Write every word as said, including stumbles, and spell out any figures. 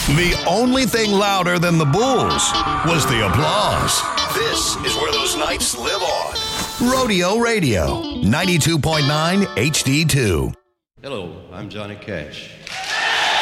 The only thing louder than the Bulls was the applause. This is where those nights live on. Rodeo Radio, ninety-two point nine H D two. Hello, I'm Johnny Cash.